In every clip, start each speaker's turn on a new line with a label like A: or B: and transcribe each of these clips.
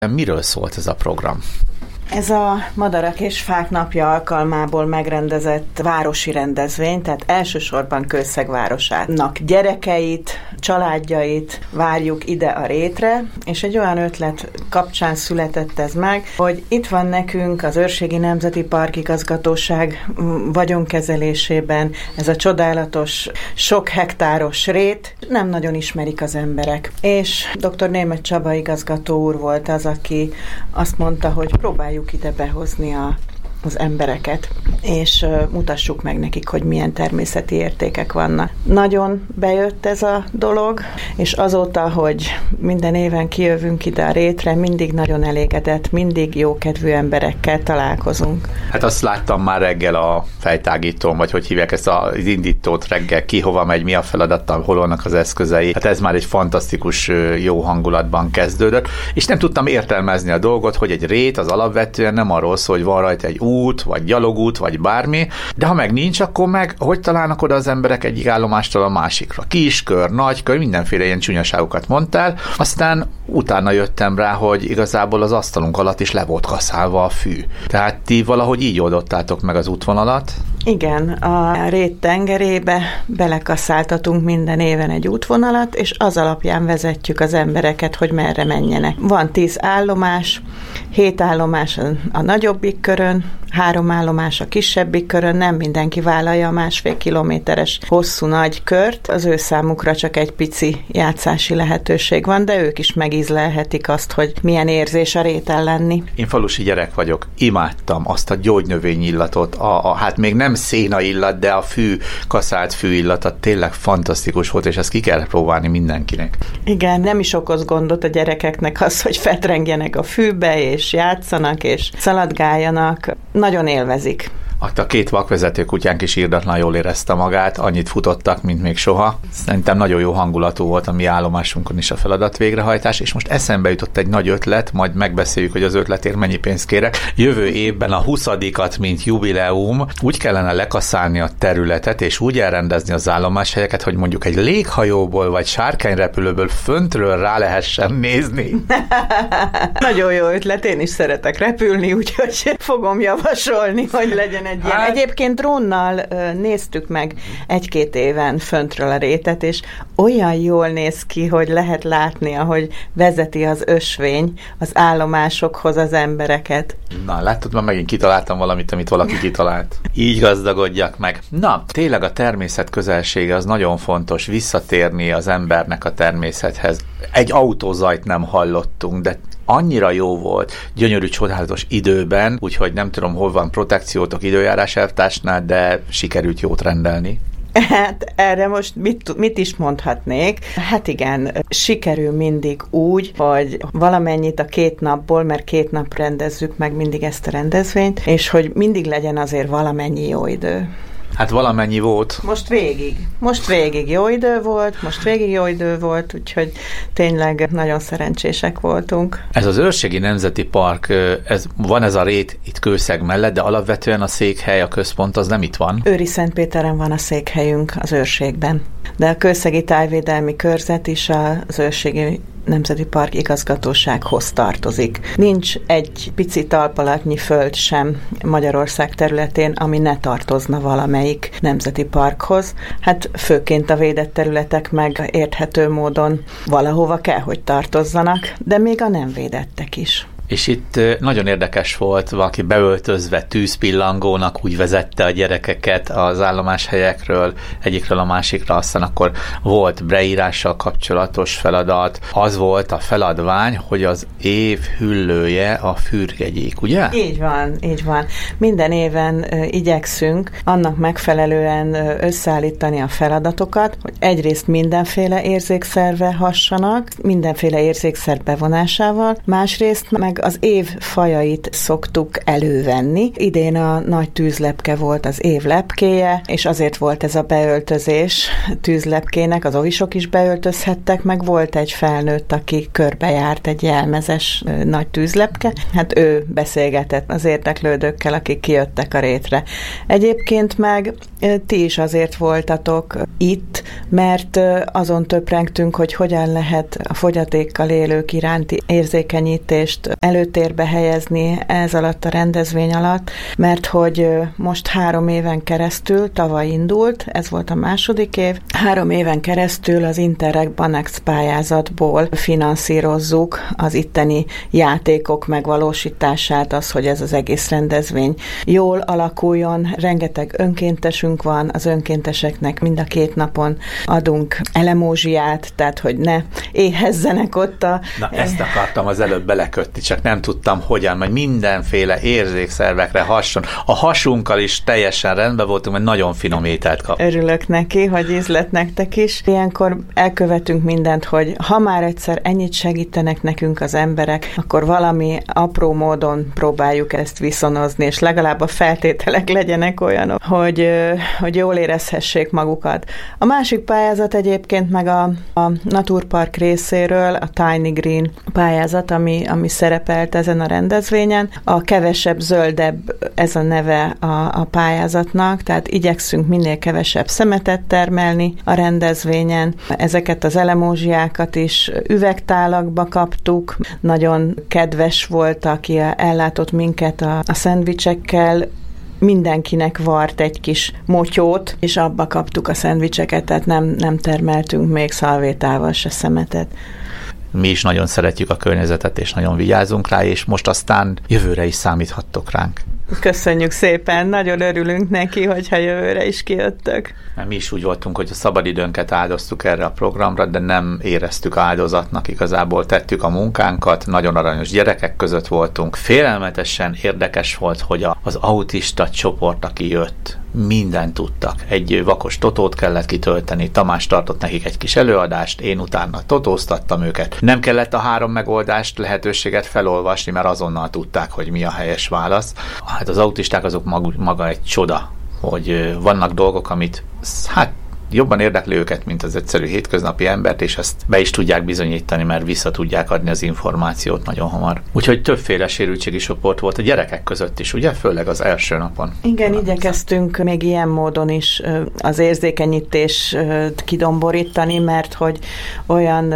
A: Miről szólt ez a program?
B: Ez a Madarak és Fák napja alkalmából megrendezett városi rendezvény, tehát elsősorban Kőszeg városának gyerekeit, családjait várjuk ide a Rétre, és egy olyan ötlet kapcsán született ez meg, hogy itt van nekünk az Őrségi Nemzeti Park Igazgatóság vagyonkezelésében ez a csodálatos, sok hektáros rét, nem nagyon ismerik az emberek. És dr. Németh Csaba igazgató úr volt az, aki azt mondta, hogy próbáljuk ide behozni az embereket, és mutassuk meg nekik, hogy milyen természeti értékek vannak. Nagyon bejött ez a dolog, és azóta, hogy minden éven kijövünk ide a Rétre, mindig nagyon elégedett, mindig jókedvű emberekkel találkozunk.
A: Hát azt láttam már reggel a fejtágítón, vagy hogy hívják ezt az indítót reggel, ki hova megy, mi a feladata, hol vannak az eszközei. Hát ez már egy fantasztikus jó hangulatban kezdődött, és nem tudtam értelmezni a dolgot, hogy egy rét az alapvetően nem arról szól, hogy van rajta egy út, vagy gyalogút, vagy bármi, de ha meg nincs, akkor meg hogy találnak oda az emberek egyik állomástól a másikra? Kiskör, nagykör, mindenféle ilyen csúnyaságokat mondtál, aztán utána jöttem rá, hogy igazából az asztalunk alatt is le volt kaszálva a fű. Tehát ti valahogy így oldottátok meg az útvonalat?
B: Igen, a Rét tengerébe belekaszáltatunk minden éven egy útvonalat, és az alapján vezetjük az embereket, hogy merre menjenek. Van 10 állomás, 7 állomás a nagyobbik körön, 3 állomás a kisebbik körön, nem mindenki vállalja a 1,5 kilométeres hosszú nagy kört, az ő számukra csak egy pici játszási lehetőség van, de ők is megízlelhetik azt, hogy milyen érzés a Réten lenni.
A: Én falusi gyerek vagyok, imádtam azt a gyógynövény illatot, hát még nem széna illat, de a kaszált fű illata tényleg fantasztikus volt, és ezt ki kell próbálni mindenkinek.
B: Igen, nem is okoz gondot a gyerekeknek az, hogy fetrengjenek a fűbe, és játszanak, és szaladgáljanak. Nagyon élvezik.
A: A 2 vakvezető kutyánk is irdatlan jól érezte magát, annyit futottak, mint még soha. Szerintem nagyon jó hangulatú volt a mi állomásunkon is a feladat végrehajtás, és most eszembe jutott egy nagy ötlet, majd megbeszéljük, hogy az ötletért mennyi pénzt kérek. Jövő évben a 20-at, mint jubileum, úgy kellene lekaszálni a területet, és úgy elrendezni az állomáshelyeket, hogy mondjuk egy léghajóból, vagy sárkányrepülőből föntről rá lehessen nézni.
B: Nagyon jó ötlet, én is szeretek repülni, úgyhogy fogom javasolni, hogy legyen egy ilyen. Egyébként drónnal néztük meg 1-2 éven föntről a Rétet, és olyan jól néz ki, hogy lehet látni, ahogy vezeti az ösvény az állomásokhoz az embereket.
A: Na, látod, már megint kitaláltam valamit, amit valaki kitalált. Így gazdagodjak meg. Na, tényleg a természet közelsége az nagyon fontos, visszatérni az embernek a természethez. Egy autózajt nem hallottunk, de annyira jó volt, gyönyörű, csodálatos időben, úgyhogy nem tudom, hol van protekciótok időjárás elvtársnál, de sikerült jót rendelni.
B: Hát erre most mit is mondhatnék? Hát igen, sikerül mindig úgy, hogy valamennyit a 2 napból, mert 2 nap rendezzük meg mindig ezt a rendezvényt, és hogy mindig legyen azért valamennyi jó idő.
A: Hát valamennyi volt.
B: Most végig jó idő volt, úgyhogy tényleg nagyon szerencsések voltunk.
A: Ez az Őrségi Nemzeti Park, van ez a rét itt Kőszeg mellett, de alapvetően a székhely, a központ az nem itt van.
B: Őriszentpéteren van a székhelyünk az őrségben, de a Kőszegi Tájvédelmi Körzet is az Őrségi Nemzeti Park igazgatósághoz tartozik. Nincs egy pici talpalatnyi föld sem Magyarország területén, ami ne tartozna valamelyik nemzeti parkhoz. Hát főként a védett területek meg érthető módon valahova kell, hogy tartozzanak, de még a nem védettek is.
A: És itt nagyon érdekes volt, valaki beöltözve tűzpillangónak úgy vezette a gyerekeket az állomáshelyekről egyikről a másikra, aztán akkor volt beírással kapcsolatos feladat. Az volt a feladvány, hogy az év hüllője a fürgegyék, ugye?
B: Így van. Minden éven igyekszünk annak megfelelően összeállítani a feladatokat, hogy egyrészt mindenféle érzékszerve hassanak, mindenféle érzékszer bevonásával, másrészt meg az év fajait szoktuk elővenni. Idén a nagy tűzlepke volt az év lepkéje, és azért volt ez a beöltözés tűzlepkének, az ovisok is beöltözhettek, meg volt egy felnőtt, aki körbejárt egy jelmezes nagy tűzlepke. Hát ő beszélgetett az érdeklődőkkel, akik kijöttek a rétre. Egyébként meg ti is azért voltatok itt, mert azon töprengtünk, hogy hogyan lehet a fogyatékkal élők iránti érzékenyítést előtérbe helyezni ez alatt a rendezvény alatt, mert hogy most 3 éven keresztül, tavaly indult, ez volt a második év, 3 éven keresztül az Interreg Banex pályázatból finanszírozzuk az itteni játékok megvalósítását, az, hogy ez az egész rendezvény jól alakuljon. Rengeteg önkéntesünk van, az önkénteseknek mind a 2 napon adunk elemózsiát, tehát hogy ne éhezzenek ott a...
A: Na, ezt akartam az előbb belekötni, csak nem tudtam hogyan, mert mindenféle érzékszervekre hason. A hasunkkal is teljesen rendben voltunk, mert nagyon finom ételt kap.
B: Örülök neki, hogy ízlet nektek is. Ilyenkor elkövetünk mindent, hogy ha már egyszer ennyit segítenek nekünk az emberek, akkor valami apró módon próbáljuk ezt viszonozni, és legalább a feltételek legyenek olyanok, hogy jól érezhessék magukat. A másik pályázat egyébként meg a Naturpark részéről, a Tiny Green pályázat, ami szerepelt ezen a rendezvényen. A kevesebb, zöldebb ez a neve a pályázatnak, tehát igyekszünk minél kevesebb szemetet termelni a rendezvényen. Ezeket az elemózsiákat is üvegtálakba kaptuk. Nagyon kedves volt, aki ellátott minket a szendvicsekkel, mindenkinek vart egy kis motyót, és abba kaptuk a szendvicseket, tehát nem termeltünk még szalvétával se szemetet.
A: Mi is nagyon szeretjük a környezetet, és nagyon vigyázunk rá, és most aztán jövőre is számíthattok ránk.
B: Köszönjük szépen, nagyon örülünk neki, hogyha jövőre is kijöttök.
A: Mi is úgy voltunk, hogy a szabadidőnket áldoztuk erre a programra, de nem éreztük áldozatnak, igazából tettük a munkánkat, nagyon aranyos gyerekek között voltunk. Félelmetesen érdekes volt, hogy az autista csoport, aki jött, mindent tudtak. Egy vakos totót kellett kitölteni, Tamás tartott nekik egy kis előadást, én utána totóztattam őket. Nem kellett a 3 megoldást, lehetőséget felolvasni, mert azonnal tudták, hogy mi a helyes válasz. Hát az autisták azok maga egy csoda, hogy vannak dolgok, amit jobban érdekli őket, mint az egyszerű hétköznapi embert, és ezt be is tudják bizonyítani, mert vissza tudják adni az információt nagyon hamar. Úgyhogy többféle sérültségi csoport volt a gyerekek között is, ugye? Főleg az első napon.
B: Igen, igyekeztünk még ilyen módon is az érzékenyítést kidomborítani, mert hogy olyan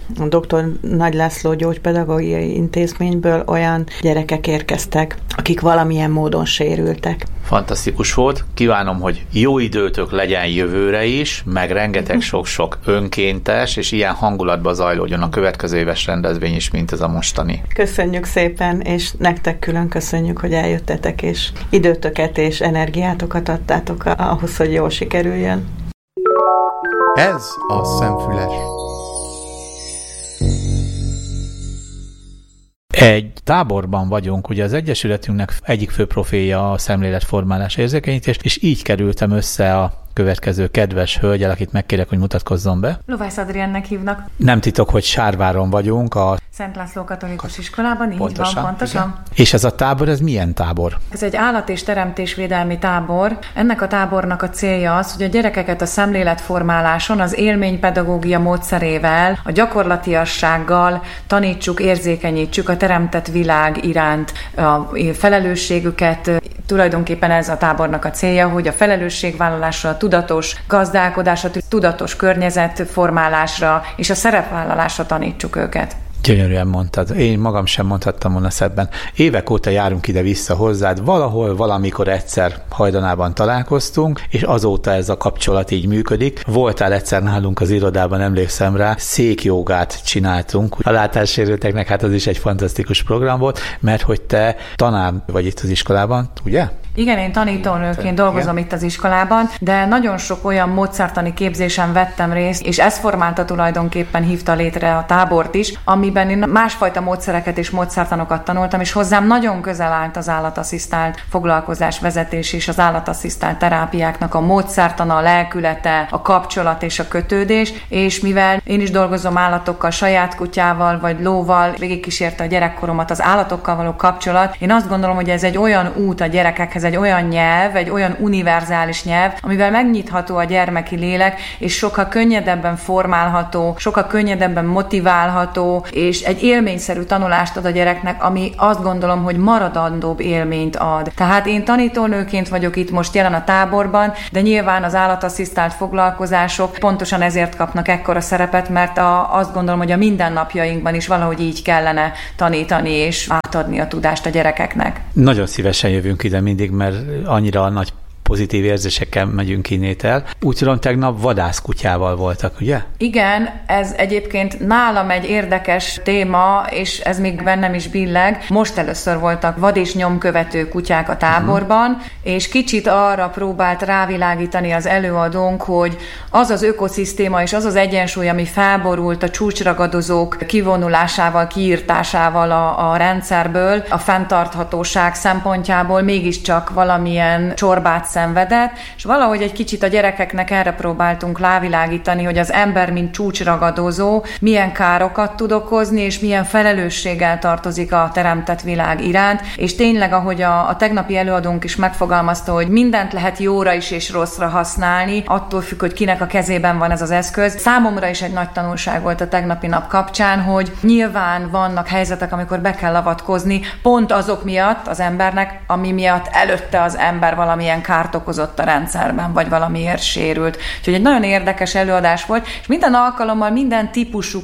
B: dr. Nagy László gyógypedagógiai intézményből olyan gyerekek érkeztek, akik valamilyen módon sérültek.
A: Fantasztikus volt. Kívánom, hogy jó időtök legyen jövőre is, meg rengeteg sok-sok önkéntes, és ilyen hangulatba zajlódjon a következő éves rendezvény is, mint ez a mostani.
B: Köszönjük szépen, és nektek külön köszönjük, hogy eljöttetek, és időtöket és energiátokat adtátok ahhoz, hogy jól sikerüljön.
C: Ez a Szemfüles.
A: Egy táborban vagyunk, ugye az Egyesületünknek egyik fő profilja a szemléletformálás, érzékenyítés, és így kerültem össze a következő kedves hölgyel, akit megkérek, hogy mutatkozzon be.
D: Lovász Adriennek hívnak.
A: Nem titok, hogy Sárváron vagyunk, a
D: Szent László Katolikus Iskolában, így
A: pontosan,
D: van, pontosan.
A: Igen. És ez a tábor, ez milyen tábor?
D: Ez egy állat- és teremtésvédelmi tábor. Ennek a tábornak a célja az, hogy a gyerekeket a szemléletformáláson az élménypedagógia módszerével, a gyakorlatiassággal tanítsuk, érzékenyítsük a teremtett világ iránt a felelősségüket. Tulajdonképpen ez a tábornak a célja, hogy a felelősségvállalásra, a tudatos gazdálkodásra, a tudatos környezetformálásra és a szerepvállalásra tanítsuk őket.
A: Gyönyörűen mondtad. Én magam sem mondhattam volna szebben. Évek óta járunk ide-vissza hozzád, valahol, valamikor egyszer hajdanában találkoztunk, és azóta ez a kapcsolat így működik. Voltál egyszer nálunk az irodában, emlékszem rá, székjogát csináltunk. A látássérülteknek hát az is egy fantasztikus program volt, mert hogy te tanár vagy itt az iskolában, ugye?
D: Igen, én tanítónőként dolgozom itt az iskolában, de nagyon sok olyan módszertani képzésen vettem részt, és ez formálta tulajdonképpen, hívta létre a tábort is, ami amiben én másfajta módszereket és módszertanokat tanultam, és hozzám nagyon közel állt az állatasszisztált foglalkozás vezetés és az állatasszisztált terápiáknak a módszertana, a lelkülete, a kapcsolat és a kötődés, és mivel én is dolgozom állatokkal, saját kutyával vagy lóval, végigkísérte a gyerekkoromat az állatokkal való kapcsolat, én azt gondolom, hogy ez egy olyan út a gyerekekhez, egy olyan nyelv, egy olyan univerzális nyelv, amivel megnyitható a gyermeki lélek, és sokkal könnyedebben formálható, sokkal könnyedebben motiválható, és egy élményszerű tanulást ad a gyereknek, ami azt gondolom, hogy maradandóbb élményt ad. Tehát én tanítónőként vagyok itt most jelen a táborban, de nyilván az állatasszisztált foglalkozások pontosan ezért kapnak ekkora szerepet, mert azt gondolom, hogy a mindennapjainkban is valahogy így kellene tanítani és átadni a tudást a gyerekeknek.
A: Nagyon szívesen jövünk ide mindig, mert annyira nagy pozitív érzésekkel megyünk innét el. Úgy tudom, tegnap vadászkutyával voltak, ugye?
D: Igen, ez egyébként nálam egy érdekes téma, és ez még bennem is billeg. Most először voltak vad- és nyomkövető kutyák a táborban, és kicsit arra próbált rávilágítani az előadónk, hogy az az ökoszisztéma és az az egyensúly, ami felborult a csúcsragadozók kivonulásával, kiírtásával a rendszerből, a fenntarthatóság szempontjából mégiscsak valamilyen csorbát szenvedett, és valahogy egy kicsit a gyerekeknek erre próbáltunk rávilágítani, hogy az ember, mint csúcsragadozó, milyen károkat tud okozni, és milyen felelősséggel tartozik a teremtett világ iránt, és tényleg, ahogy a tegnapi előadónk is megfogalmazta, hogy mindent lehet jóra is és rosszra használni, attól függ, hogy kinek a kezében van ez az eszköz. Számomra is egy nagy tanulság volt a tegnapi nap kapcsán, hogy nyilván vannak helyzetek, amikor be kell avatkozni, pont azok miatt az embernek, ami miatt előtte az ember valamilyen kárt okozott a rendszerben, vagy valamiért sérült. Úgyhogy egy nagyon érdekes előadás volt, és minden alkalommal minden típusú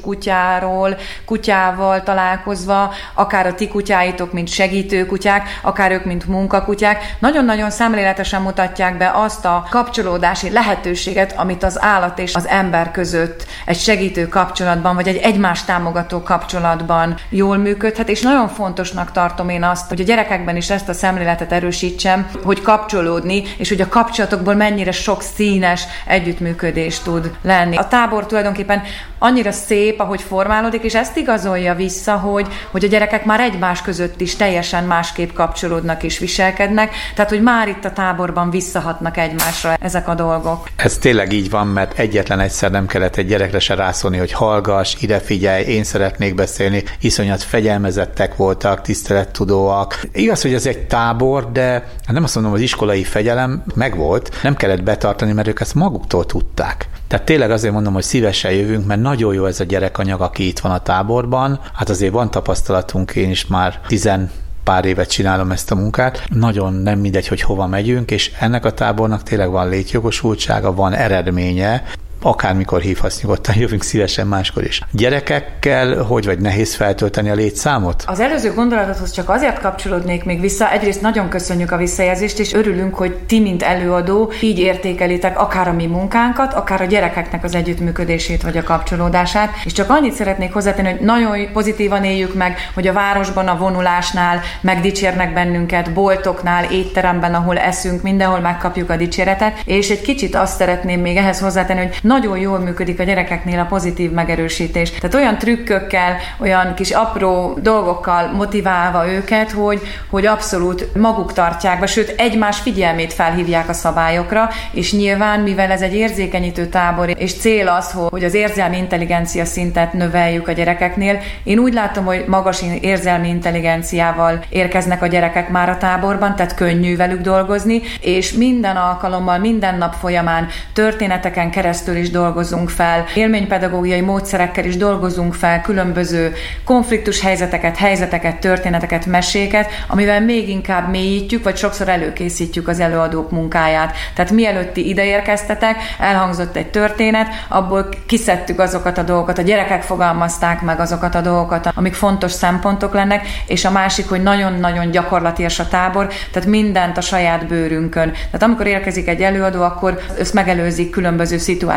D: kutyával találkozva, akár a ti kutyáitok, mint segítőkutyák, akár ők, mint munkakutyák, nagyon-nagyon szemléletesen mutatják be azt a kapcsolódási lehetőséget, amit az állat és az ember között egy segítő kapcsolatban, vagy egy egymást támogató kapcsolatban jól működhet, és nagyon fontosnak tartom én azt, hogy a gyerekekben is ezt a szemléletet erősítsem, hogy kapcsolódni, és hogy a kapcsolatokból mennyire sok színes együttműködés tud lenni. A tábor tulajdonképpen annyira szép, ahogy formálódik, és ezt igazolja vissza, hogy a gyerekek már egymás között is teljesen másképp kapcsolódnak és viselkednek, tehát hogy már itt a táborban visszahatnak egymásra ezek a dolgok.
A: Ez tényleg így van, mert egyetlen egyszer nem kellett egy gyerekre se rászólni, hogy hallgass, ide figyelj, én szeretnék beszélni, iszonyat fegyelmezettek voltak, tisztelettudóak. Igaz, hogy ez egy tábor, de nem azt mondom, az iskolai fegyelem megvolt, nem kellett betartani, mert ők ezt maguktól tudták. Tehát tényleg azért mondom, hogy szívesen jövünk, mert nagyon jó ez a gyerekanyag, aki itt van a táborban. Hát azért van tapasztalatunk, én is már pár évet csinálom ezt a munkát. Nagyon nem mindegy, hogy hova megyünk, és ennek a tábornak tényleg van létjogosultsága, van eredménye, akármikor hívhatsz, nyugodtan jövünk szívesen máskor is. Gyerekekkel hogy vagy nehéz feltölteni a létszámot?
D: Az előző gondolathoz csak azért kapcsolódnék még vissza. Egyrészt nagyon köszönjük a visszajelzést, és örülünk, hogy ti, mint előadó, így értékelitek akár a mi munkánkat, akár a gyerekeknek az együttműködését vagy a kapcsolódását. És csak annyit szeretnék hozzátenni, hogy nagyon pozitívan éljük meg, hogy a városban, a vonulásnál megdicsérnek bennünket, boltoknál, étteremben, ahol eszünk, mindenhol megkapjuk a dicséretet. És egy kicsit azt szeretném még ehhez hozzátenni, hogy nagyon jól működik a gyerekeknél a pozitív megerősítés. Tehát olyan trükkökkel, olyan kis apró dolgokkal motiválva őket, hogy abszolút maguk tartják be, sőt egymás figyelmét felhívják a szabályokra, és nyilván, mivel ez egy érzékenyítő tábor, és cél az, hogy az érzelmi intelligencia szintet növeljük a gyerekeknél. Én úgy látom, hogy magas érzelmi intelligenciával érkeznek a gyerekek már a táborban, tehát könnyű velük dolgozni, és minden alkalommal, minden nap folyamán történeteken keresztül is dolgozunk fel, élménypedagógiai módszerekkel is dolgozunk fel különböző konfliktus helyzeteket, történeteket, meséket, amivel még inkább mélyítjük, vagy sokszor előkészítjük az előadók munkáját. Tehát mielőtt ti ideérkeztetek, elhangzott egy történet, abból kiszedtük azokat a dolgokat, a gyerekek fogalmazták meg azokat a dolgokat, amik fontos szempontok lennek, és a másik, hogy nagyon-nagyon gyakorlatias a tábor, tehát mindent a saját bőrünkön. Tehát amikor érkezik egy előadó, akkor ezt megelőzik különböző szituációk,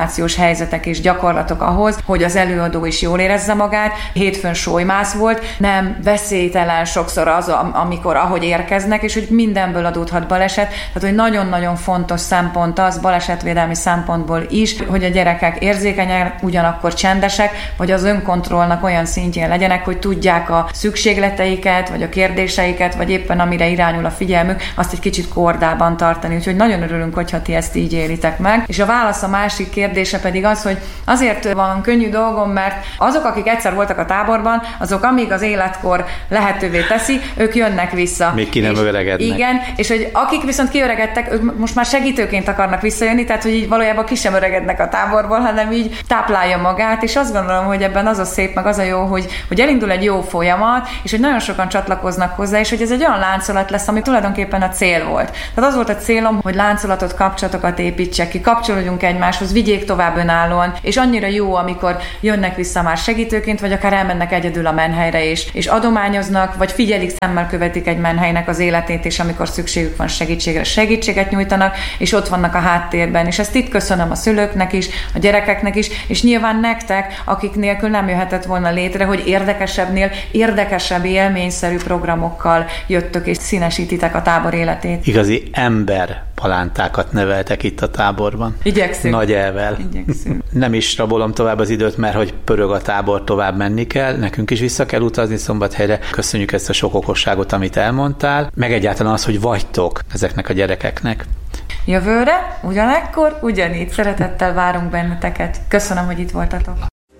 D: szituációs helyzetek és gyakorlatok ahhoz, hogy az előadó is jól érezze magát. Hétfőn sólymász volt, nem veszélytelen sokszor az, amikor ahogy érkeznek, és hogy mindenből adódhat baleset. Tehát, hogy nagyon-nagyon fontos szempont az, balesetvédelmi szempontból is, hogy a gyerekek érzékenyen, ugyanakkor csendesek, vagy az önkontrollnak olyan szintjén legyenek, hogy tudják a szükségleteiket, vagy a kérdéseiket, vagy éppen amire irányul a figyelmük, azt egy kicsit kordában tartani. Úgyhogy nagyon örülünk, hogyha ti ezt így élitek meg. És a válasz a másik kérdése pedig az, hogy azért van könnyű dolgom, mert azok, akik egyszer voltak a táborban, azok amíg az életkor lehetővé teszi, ők jönnek vissza.
A: Még ki nem öregednek.
D: Igen, és hogy akik viszont kiöregedtek, ők most már segítőként akarnak visszajönni, tehát hogy így valójában ki sem öregednek a táborból, hanem így táplálja magát, és azt gondolom, hogy ebben az a szép, meg az a jó, hogy elindul egy jó folyamat, és hogy nagyon sokan csatlakoznak hozzá, és hogy ez egy olyan láncolat lesz, ami tulajdonképpen a cél volt. Tehát az volt a célom, hogy láncolatot, kapcsolatokat építsek ki, kapcsolódjunk egymáshoz, vigyék tovább önállóan, és annyira jó, amikor jönnek vissza már segítőként, vagy akár elmennek egyedül a menhelyre, és adományoznak, vagy figyelik, szemmel követik egy menhelynek az életét, és amikor szükségük van segítségre, segítséget nyújtanak, és ott vannak a háttérben. És ezt itt köszönöm a szülőknek is, a gyerekeknek is, és nyilván nektek, akik nélkül nem jöhetett volna létre, hogy érdekesebbnél érdekesebb, élményszerű programokkal jöttök, és színesítitek a tábor életét.
A: Igazi ember palántákat neveltek itt a táborban.
D: Igyekszünk.
A: Nagy elvel.
D: Igyekszünk.
A: Nem is rabolom tovább az időt, mert hogy pörög a tábor, tovább menni kell. Nekünk is vissza kell utazni Szombathelyre. Köszönjük ezt a sok okosságot, amit elmondtál. Meg egyáltalán az, hogy vagytok ezeknek a gyerekeknek.
D: Jövőre, ugyanekkor, ugyanígy. Szeretettel várunk benneteket. Köszönöm, hogy itt voltatok.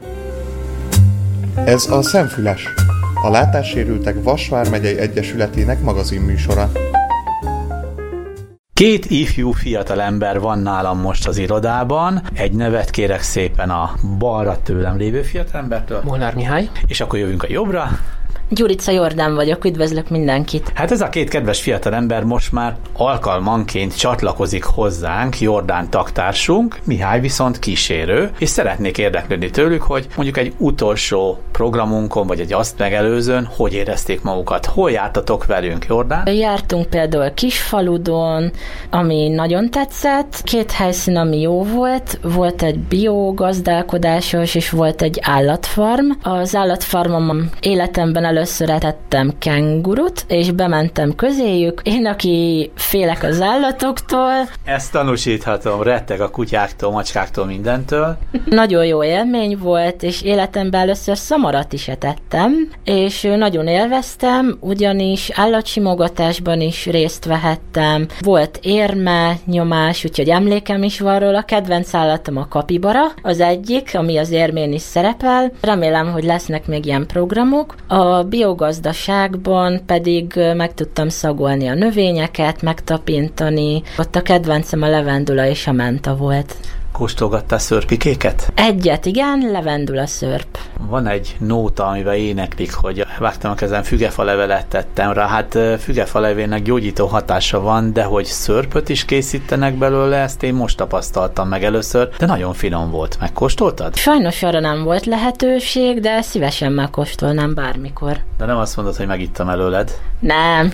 C: Ez a Szemfüles, a Látássérültek Vas vármegyei Egyesületének magazinműsora.
A: Két ifjú fiatalember van nálam most az irodában. Egy nevet kérek szépen a balra tőlem lévő fiatalembertől.
E: Molnár Mihály.
A: És akkor jövünk a jobbra.
F: Gyurica Jordán vagyok, üdvözlök mindenkit.
A: Hát ez a két kedves fiatalember most már alkalmanként csatlakozik hozzánk, Jordán taktársunk, Mihály viszont kísérő, és szeretnék érdeklődni tőlük, hogy mondjuk egy utolsó programunkon, vagy egy azt megelőzőn, hogy érezték magukat. Hol jártatok velünk, Jordán?
F: Jártunk például Kisfaludon, ami nagyon tetszett, két helyszín, ami jó volt egy biogazdálkodásos, és volt egy állatfarm. Az állatfarmon életemben először etettem kengurut, és bementem közéjük. Én, aki félek az állatoktól.
A: Ezt tanúsíthatom, retteg a kutyáktól, macskáktól, mindentől.
F: Nagyon jó élmény volt, és életemben először szamarat is etettem, és nagyon élveztem, ugyanis állatsimogatásban is részt vehettem. Volt érme, nyomás, úgyhogy emlékem is van róla. Kedvenc állatom a kapibara, az egyik, ami az érmén is szerepel. Remélem, hogy lesznek még ilyen programok. A biogazdaságban pedig meg tudtam szagolni a növényeket, megtapintani. Ott a kedvencem a levendula és a menta volt.
A: Kóstolgattál szörpikéket?
F: Egyet, igen, levendula szörp.
A: Van egy nóta, amivel éneklik, hogy vágtam a kezem, fügefalevelet tettem rá. Hát fügefalevének gyógyító hatása van, de hogy szörpöt is készítenek belőle, ezt én most tapasztaltam meg először, de nagyon finom volt. Megkóstoltad?
F: Sajnos arra nem volt lehetőség, de szívesen megkóstolnám bármikor.
A: De nem azt mondod, hogy megittam előled?
F: Nem.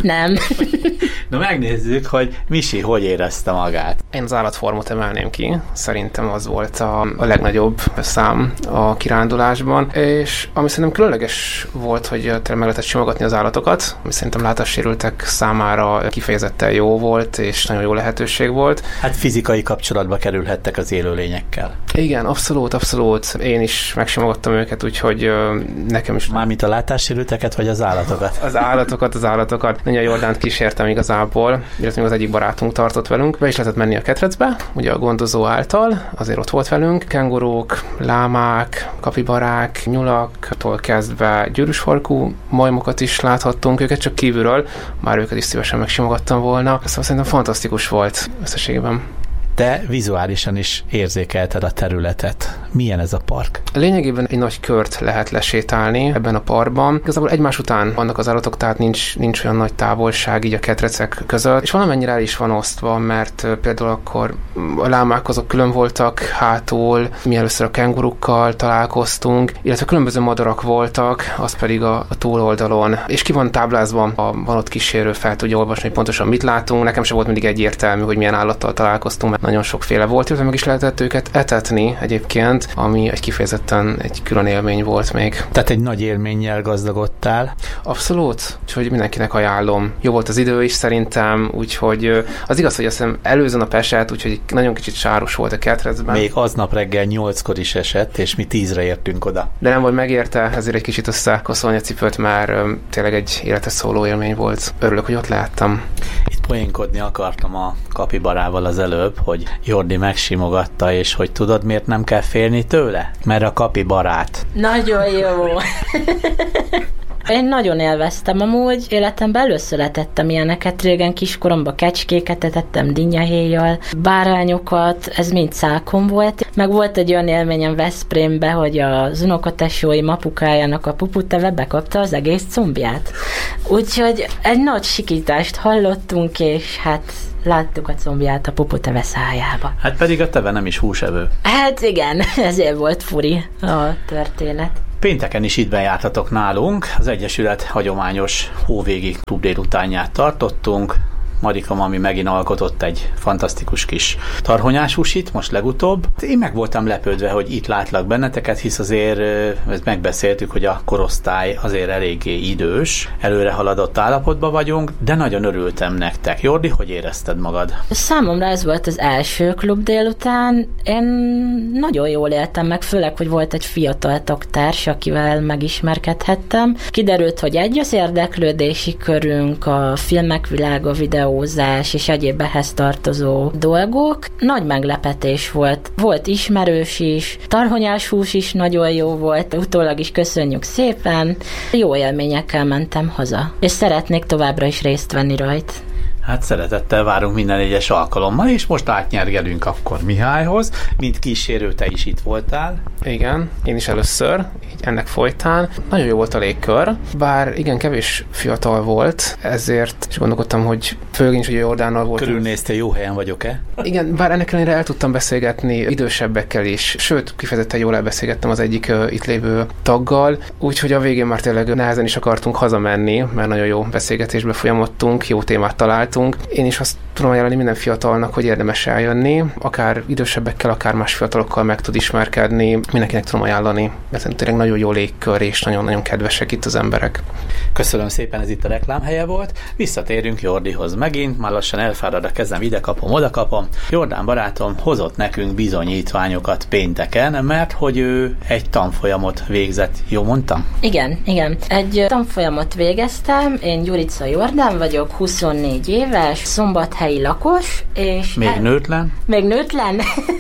A: Na megnézzük, hogy Misi hogy érezte magát.
E: Én az állatfarmot emelném ki. Szerintem az volt a legnagyobb szám a kirándulásban, és ami szerintem különleges volt, hogy tényleg meg lehetett simogatni az állatokat, ami szerintem látássérültek számára kifejezetten jó volt, és nagyon jó lehetőség volt.
A: Hát fizikai kapcsolatba kerülhettek az élőlényekkel.
E: Igen, abszolút. Én is megsimogattam őket, úgyhogy nekem is...
A: Mármint a látássérülteket, vagy az állatokat?
E: Az állatokat. Nagyon Jordánt kísértem igazából, illetve az egyik barátunk tartott velünk. Be is lehetett menni a ketrecbe, ugye a gondozó által, azért ott volt velünk. Kenguruk, lámák, kapibarák, nyulaktól kezdve gyűrűsfarkú majmokat is láthattunk, őket csak kívülről, már őket is szívesen megsimogattam volna. Szóval szerintem fantasztikus volt összességében.
A: Te vizuálisan is érzékelted a területet. Milyen ez a park?
E: Lényegében egy nagy kört lehet lesétálni ebben a parkban. Igazából egymás után vannak az állatok, tehát nincs olyan nagy távolság így a ketrecek között, és valamennyire el is van osztva, mert például akkor a lámák azok külön voltak hátul, mi először a kengurukkal találkoztunk, illetve különböző madarak voltak, az pedig a túloldalon. És ki van táblázva, van ott kísérő, fel tudja olvasni, hogy pontosan mit látunk. Nekem sem volt mindig egyértelmű, hogy milyen állattal találkoztunk, mert nagyon sokféle volt, illetve meg is lehetett őket etetni egyébként, ami egy kifejezetten egy külön élmény volt még.
A: Tehát egy nagy élménnyel gazdagodtál?
E: Abszolút, úgyhogy mindenkinek ajánlom. Jó volt az idő is szerintem, úgyhogy az igaz, hogy azt hiszem előző nap esett, úgyhogy nagyon kicsit sáros volt a ketrecben.
A: Még aznap reggel 8-kor is esett, és mi 10-re értünk oda.
E: De nem volt megérte, ezért egy kicsit összekoszolni a cipőt, mert tényleg egy életes szóló élmény volt. Örülök, hogy ott lehettem.
A: Itt poénkodni akartam a kapibarával az előbb, hogy Jordi megsimogatta, és hogy tudod, miért nem kell félni tőle? Mert a kapibarát.
F: Nagyon jó! Én nagyon élveztem amúgy, életemben először etettem ilyeneket, régen kiskoromban kecskéket etettem dinnyahéjjal, bárányokat, ez mind szákon volt. Meg volt egy olyan élményem Veszprémbe, hogy az unokatesóim apukájának a puputeve bekapta az egész combját. Úgyhogy egy nagy sikítást hallottunk, és hát láttuk a combját a puputeve szájába.
A: Hát pedig a teve nem is húsevő.
F: Hát igen, ezért volt furi a történet.
A: Pénteken is itt bejártatok nálunk, az Egyesület hagyományos hóvégi klub délutánját tartottunk. Marika mami megint alkotott egy fantasztikus kis tarhonyás húsit, most legutóbb. Én meg voltam lepődve, hogy itt látlak benneteket, hisz azért megbeszéltük, hogy a korosztály azért eléggé idős, előre haladott állapotban vagyunk, de nagyon örültem nektek. Jordi, hogy érezted magad?
F: Számomra ez volt az első klub délután. Én nagyon jól éltem meg, főleg, hogy volt egy fiatal tagtárs, akivel megismerkedhettem. Kiderült, hogy egy az érdeklődési körünk, a filmek világa, videózás és egyéb ehhez tartozó dolgok. Nagy meglepetés volt. Volt ismerős is, tarhonyás hús is nagyon jó volt, utólag is köszönjük szépen. Jó élményekkel mentem haza, és szeretnék továbbra is részt venni rajta.
A: Hát szeretettel várunk minden egyes alkalommal, és most átnyergelünk akkor Mihályhoz, mint kísérő, te is itt voltál.
E: Igen, én is először, így ennek folytán. Nagyon jó volt a légkör, bár igen, kevés fiatal volt, ezért is gondolkodtam, hogy főleg is, hogy Jordánnal volt.
A: Körülnéztél, jó helyen vagyok-e?
E: Igen, bár ennek ellenére el tudtam beszélgetni idősebbekkel is, sőt, kifejezetten jól elbeszélgettem az egyik itt lévő taggal, úgyhogy a végén már tényleg nehezen is akartunk hazamenni, mert nagyon jó beszélgetésbe folyamodtunk, jó témát találtunk. Én is azt tudom ajánlani minden fiatalnak, hogy érdemes eljönni, akár idősebbekkel, akár más fiatalokkal meg tud ismerkedni. Mindenkinek tudom ajánlani, mert tényleg nagyon jó légkör, és nagyon-nagyon kedvesek itt az emberek.
A: Köszönöm szépen, ez itt a reklámhelye volt. Visszatérünk Jordihoz megint, már lassan elfárad a kezem, ide kapom, oda kapom. Jordán barátom hozott nekünk bizonyítványokat pénteken, mert hogy ő egy tanfolyamot végzett. Jó mondtam?
F: Igen. Egy tanfolyamot végeztem, én Gyurica Jordán vagyok, 24 éves, szombathelyi lakos, és...
A: Még nőtlen?
F: Még nőtlen?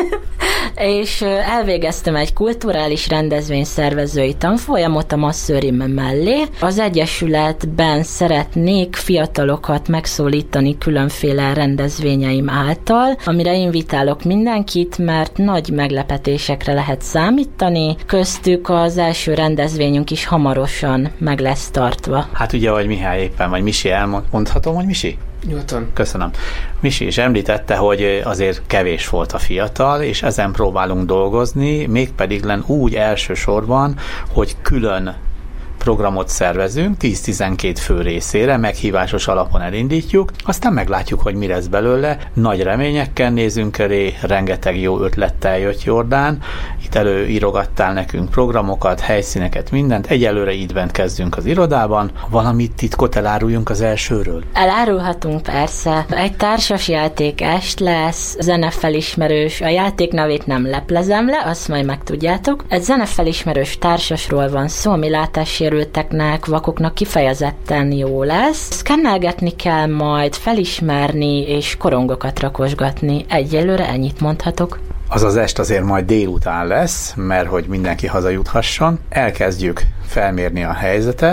F: És elvégeztem egy kulturális rendezvényszervezői tanfolyamot a masszőrim mellé. Az Egyesületben szeretnék fiatalokat megszólítani különféle rendezvényeim által, amire invitálok mindenkit, mert nagy meglepetésekre lehet számítani. Köztük az első rendezvényünk is hamarosan meg lesz tartva.
A: Hát ugye, vagy Mihály éppen, vagy Misi elmondhatom, hogy Misi?
E: Nyugodtan.
A: Köszönöm. Misi is említette, hogy azért kevés volt a fiatal, és ezen próbálunk dolgozni, mégpedig úgy elsősorban, hogy külön programot szervezünk, 10-12 fő részére, meghívásos alapon elindítjuk, aztán meglátjuk, hogy mi lesz belőle. Nagy reményekkel nézünk elé, rengeteg jó ötlettel jött Jordán, itt előírogattál nekünk programokat, helyszíneket, mindent, egyelőre itt bent kezdünk az irodában. Valamit titkot eláruljunk az elsőről?
F: Elárulhatunk persze. Egy társas játék est lesz, zenefelismerős, a játék nevét nem leplezem le, azt majd megtudjátok. Egy zenefelismerős társasról van szó, ami látássérülteknek, vakoknak kifejezetten jó lesz. Szkennelgetni kell majd, felismerni és korongokat rakosgatni. Egyelőre ennyit mondhatok.
A: Az az est azért majd délután lesz, mert hogy mindenki hazajuthasson. Elkezdjük felmérni a helyzetet,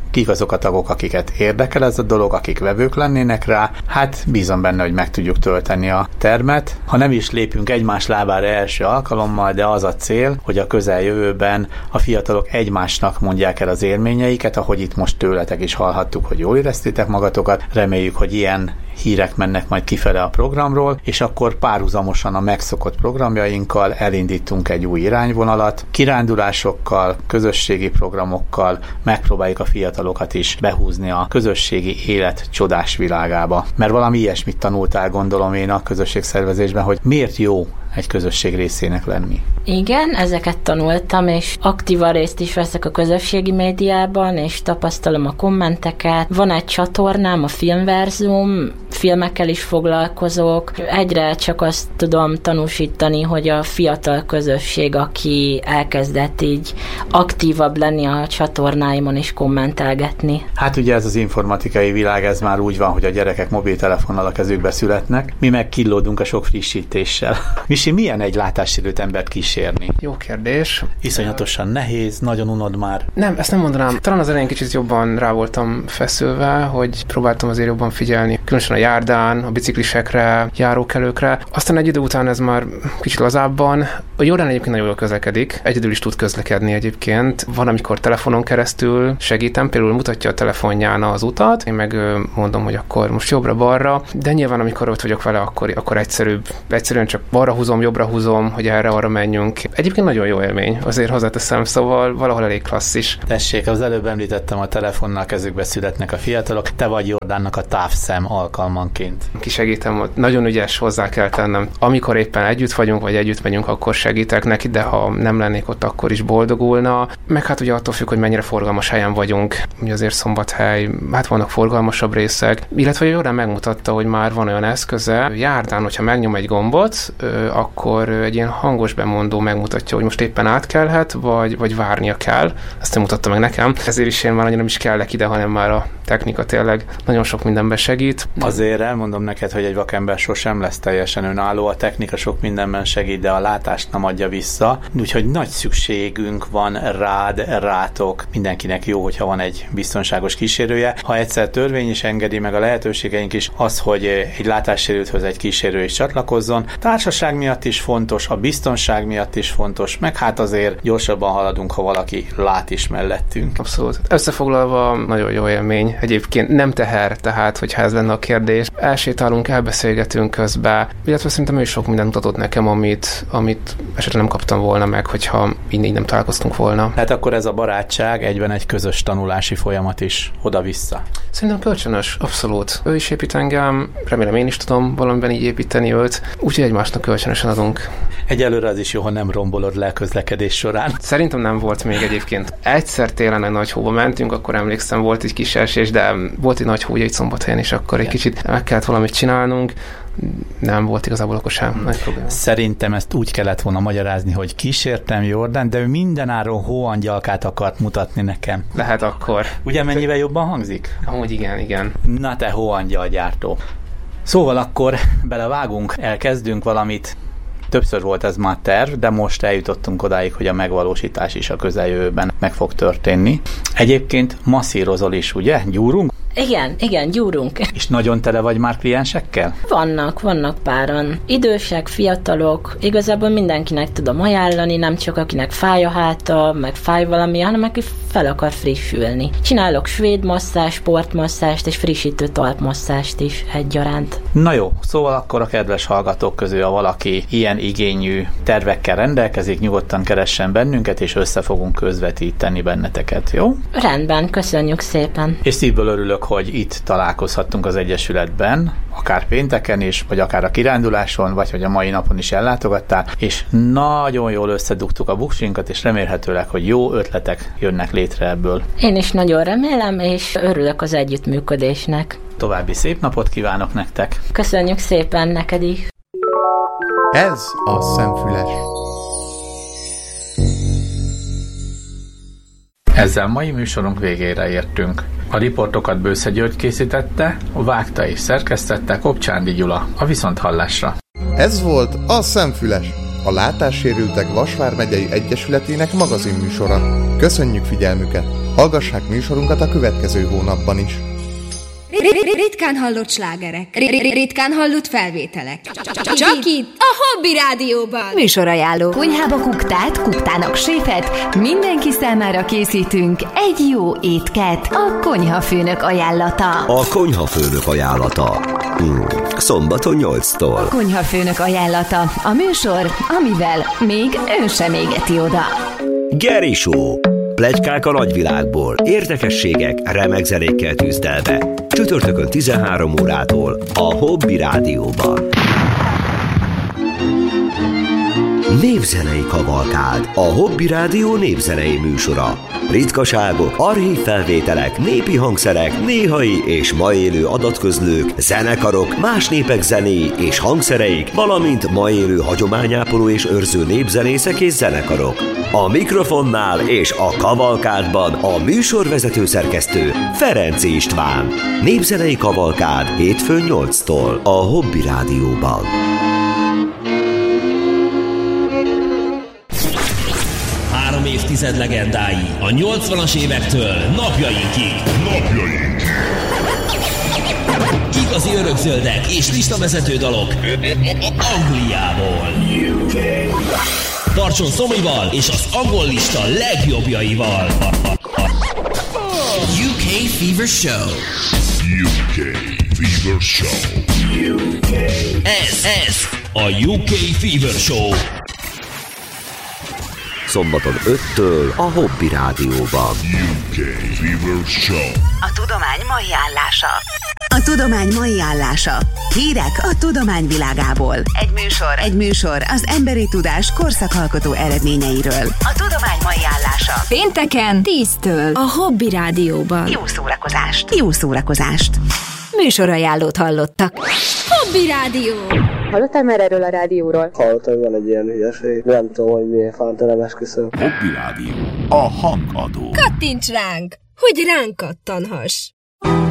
A: kik azok a tagok, akiket érdekel ez a dolog, akik vevők lennének rá, hát bízom benne, hogy meg tudjuk tölteni a termet. Ha nem is lépünk egymás lábára első alkalommal, de az a cél, hogy a közeljövőben a fiatalok egymásnak mondják el az élményeiket, ahogy itt most tőletek is hallhattuk, hogy jól éreztétek magatokat. Reméljük, hogy ilyen hírek mennek majd kifele a programról, és akkor párhuzamosan a megszokott programjainkkal elindítunk egy új irányvonalat, kirándulásokkal, közösségi programokkal megpróbáljuk a fiatalokat is behúzni a közösségi élet csodás világába. Mert valami ilyesmit tanultál, gondolom én a közösségszervezésben, hogy miért jó egy közösség részének lenni.
F: Igen, ezeket tanultam, és aktívan részt is veszek a közösségi médiában, és tapasztalom a kommenteket. Van egy csatornám, a Filmverzum, filmekkel is foglalkozok. Egyre csak azt tudom tanúsítani, hogy a fiatal közösség, aki elkezdett így aktívabb lenni a csatornáimon és kommentelgetni.
A: Hát ugye ez az informatikai világ, ez már úgy van, hogy a gyerekek mobiltelefonnal a kezükbe születnek, mi meg killódunk a sok frissítéssel. Misi, milyen egy látássérült embert kísérni?
E: Jó kérdés.
A: Iszonyatosan nehéz, nagyon unod már.
E: Nem, ezt nem mondanám. Talán az elején kicsit jobban rá voltam feszülve, hogy próbáltam azért jobban figyelni. Különösen a járdán, a biciklisekre, járókelőkre. Aztán egy idő után ez már kicsit lazábban. A Jordán egyébként nagyon jól közlekedik. Egyedül is tud közlekedni egyébként. Van, amikor telefonon keresztül segítem, például mutatja a telefonján az utat, én meg mondom, hogy akkor most jobbra-balra, de nyilván amikor ott vagyok vele, akkor egyszerűen csak balra húzom, jobbra húzom, hogy erre-arra menjünk. Egyébként nagyon jó élmény, azért hozzáteszem, szóval valahol elég klasszis.
A: Tessék, az előbb említettem, a telefonnal kezükbe születnek a fiatalok, te vagy Jordánnak a távszem alkalmanként.
E: Kisegítem, nagyon ügyes, hozzá kell tennem. Amikor éppen együtt vagyunk, vagy együtt megyünk, akkor segítek neki, de ha nem lennék ott, akkor is boldogulna. Meg hát ugye attól függ, hogy mennyire forgalmas helyen vagyunk. Ugye azért Szombathely, hát vannak forgalmasabb részek. Illetve Jordán megmutatta, hogy már van olyan eszköze. Járdán, hogyha megnyom egy gombot, akkor egy ilyen hangos bemondó megmutatja, hogy most éppen átkelhet, vagy várnia kell. Ezt nem mutatta meg nekem. Ezért is én már annyira nem is kellek ide, hanem már a technika tényleg nagyon sok mindenben segít.
A: Azért elmondom neked, hogy egy vakember sosem lesz teljesen önálló, a technika sok mindenben segít, de a látást nem adja vissza. Úgyhogy nagy szükségünk van rátok. Mindenkinek jó, hogyha van egy biztonságos kísérője. Ha egyszer törvény is engedi, meg a lehetőségeink is az, hogy egy látássérülthöz egy kísérő is csatlakozzon. Társaság miatt is fontos, a biztonság miatt is fontos, meg hát azért gyorsabban haladunk, ha valaki lát is mellettünk.
E: Abszolút. Összefoglalva nagyon jó élmény. Egyébként nem teher, tehát hogyha ez lenne a kérdés. Elsétálunk, elbeszélgetünk közben, illetve szerintem ő is sok mindent mutatott nekem, amit esetleg nem kaptam volna meg, hogyha így nem találkoztunk volna.
A: Hát akkor ez a barátság egyben egy közös tanulási folyamat is oda-vissza.
E: Szerintem kölcsönös, abszolút. Ő is épít engem, remélem én is tudom valamiben így építeni őt, úgyhogy egymásnak kölcsönösen adunk.
A: Egyelőre az is jó, ha nem rombolod le a közlekedés során.
E: Szerintem nem volt még egyébként. Egyszer télen egy nagy hóba mentünk, akkor emlékszem, volt egy kis esés, de volt egy nagy hó egy Szombathelyen, és akkor egy kicsit meg kellett valamit csinálnunk. Nem volt igazából akkor sem nagy probléma.
A: Szerintem ezt úgy kellett volna magyarázni, hogy kísértem Jordán, de ő mindenáron hóangyalkát akart mutatni nekem.
E: Lehet akkor.
A: Ugye mennyivel jobban hangzik?
E: Amúgy igen.
A: Na te hóangyalgyártó. Szóval akkor belevágunk, elkezdünk valamit. Többször volt ez már terv, de most eljutottunk odáig, hogy a megvalósítás is a közeljövőben meg fog történni. Egyébként masszírozol is, ugye? Gyúrunk?
F: Igen, gyúrunk.
A: És nagyon tele vagy már kliensekkel?
F: Vannak páran. Idősek, fiatalok, igazából mindenkinek tudom ajánlani, nem csak akinek fáj a háta, meg fáj valami, hanem aki fel akar frissülni. Csinálok svéd masszázs, sportmasszást és frissítő talpmasszást is egyaránt.
A: Na jó, szóval akkor a kedves hallgatók közül, ha valaki ilyen igényű tervekkel rendelkezik, nyugodtan keressen bennünket, és össze fogunk közvetíteni benneteket, jó?
F: Rendben, köszönjük szépen.
A: És szívből örülök, hogy itt találkozhattunk az Egyesületben, akár pénteken is, vagy akár a kiránduláson, vagy hogy a mai napon is ellátogattál, és nagyon jól összedugtuk a buksinkat, és remélhetőleg, hogy jó ötletek jönnek létre ebből.
F: Én is nagyon remélem, és örülök az együttműködésnek.
A: További szép napot kívánok nektek!
F: Köszönjük szépen neked is!
C: Ez a Szemfüles.
A: Ezzel mai műsorunk végére értünk. A riportokat Bősze György készítette, vágta és szerkesztette Kopcsándi Gyula. A viszonthallásra.
C: Ez volt a Szemfüles. a Látássérültek Vas megyei egyesületének magazinműsora. Köszönjük figyelmüket! Hallgassák műsorunkat a következő hónapban is.
G: Ritkán hallott slágerek, ritkán hallott felvételek. Csak itt, a Hobby Rádióban. Műsorajánló.
H: Konyhába kuktát, kuktának séfet, mindenki számára készítünk egy jó étket. A konyhafőnök ajánlata.
I: A konyhafőnök ajánlata. Szombaton 8-tól.
H: A konyhafőnök ajánlata. A műsor, amivel még ön sem égeti oda.
I: Geri Show. Pletykák a nagyvilágból, érdekességek, remek zenékkel tűzdelve. Csütörtökön 13 órától a Hobby Rádióban. Névzenei kavalkád, a Hobby Rádió névzenei műsora. Ritkaságok, archívfelvételek, népi hangszerek, néhai és ma élő adatközlők, zenekarok, más népek zenéi és hangszereik, valamint ma élő hagyományápoló és őrző népzenészek és zenekarok. A mikrofonnál és a kavalkádban a műsorvezető szerkesztő Ferenczy István. Népzenei kavalkád hétfőn 8-tól a Hobby Rádióban.
J: Évtized legendái a 80-as évektől napjainkig. Igazi örökzöldek és listavezető dalok Angliából. Tartson Szomival és az angol lista legjobbjaival. UK Fever Show.
K: UK Fever Show.
J: Ez a UK Fever Show.
I: Szombaton 5-től a Hobby Rádióban.
K: UK Fever Show.
L: A tudomány mai állása. A tudomány mai állása. Hírek a tudomány világából. Egy műsor az emberi tudás korszakalkotó eredményeiről. A tudomány mai állása.
G: Pénteken 10-től a Hobby Rádióban.
L: Jó szórakozást!
G: Műsorajánlót hallottak. Hobby Rádió!
M: Hallottál már erről a rádióról?
N: Hallottam, hogy van egy ilyen hülyeség. Nem tudom, hogy milyen fántelem esküszöm.
K: Hobby Rádió. A hangadó.
G: Kattints ránk, hogy ránk kattanhass!